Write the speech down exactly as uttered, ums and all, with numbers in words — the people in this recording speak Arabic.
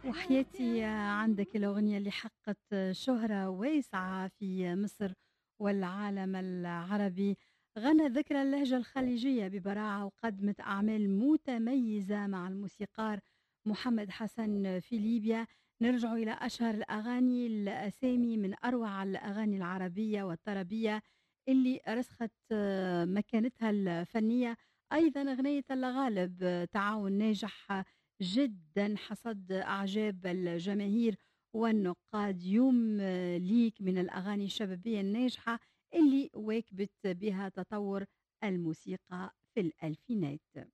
وحياتي عندك الأغنية اللي حققت شهرة واسعة في مصر والعالم العربي. غنى ذكرى اللهجة الخليجية ببراعة وقدمت أعمال متميزة مع الموسيقار محمد حسن في ليبيا. نرجع إلى أشهر الأغاني الأسامي من أروع الأغاني العربية والطربية اللي رسخت مكانتها الفنية. أيضا أغنية الغالب تعاون ناجح جدًا حصد أعجاب الجماهير والنقاد. يوم آه، ليك من الأغاني الشبابية الناجحة اللي واكبت بها تطور الموسيقى في الألفينات.